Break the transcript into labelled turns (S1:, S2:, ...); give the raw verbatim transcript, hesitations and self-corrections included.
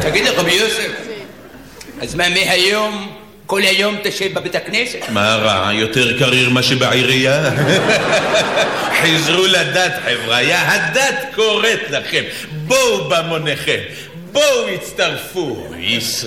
S1: תגיד לי, רבי יוסף, אז מה, מהיום, כל היום תשב בבית הכנסת?
S2: מה רע? יותר קריר מה שבעירייה? חזרו לדת, חבריה, הדת קוראת לכם. בואו במוניכם, בואו הצטרפו. ישראל